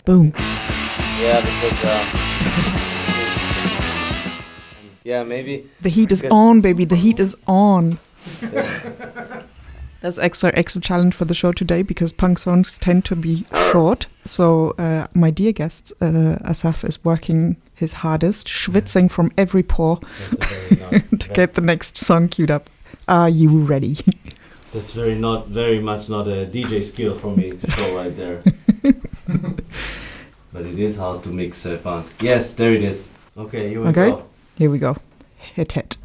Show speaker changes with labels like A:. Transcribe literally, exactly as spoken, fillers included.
A: Boom.
B: Yeah, because uh, yeah, maybe
A: the heat is on, baby. The heat is on. That's extra extra challenge for the show today because punk songs tend to be short. So uh, my dear guest, uh, Asaf, is working his hardest, schwitzing from every pore to get the next song queued up. Are you ready?
B: That's very not very much not a D J skill for me to show right there. But it is hard to mix uh, funk. Yes, there it is. Okay, here we
A: okay.
B: go.
A: Here we go. Hit it.